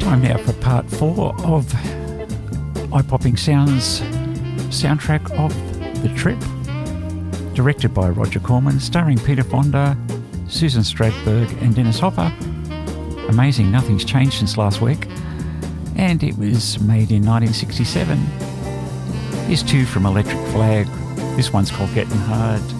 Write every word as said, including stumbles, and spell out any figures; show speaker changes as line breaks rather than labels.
Time now for part four of Eye-Popping Sounds soundtrack of The Trip, directed by Roger Corman, starring Peter Fonda, Susan Stradberg and Dennis Hopper. Amazing, nothing's changed since last week, and it was made in nineteen sixty-seven. Here's two from Electric Flag. This one's called Getting Hard.